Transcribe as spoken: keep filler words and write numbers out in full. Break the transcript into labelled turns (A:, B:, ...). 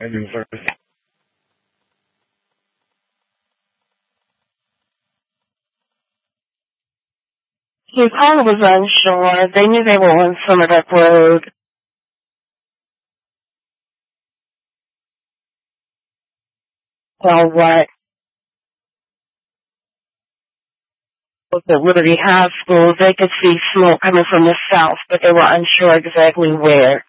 A: He probably was unsure. They knew they were on Somerville Road. Well, what? Was at Liberty High School. They could see smoke coming from the south, but they were unsure exactly where.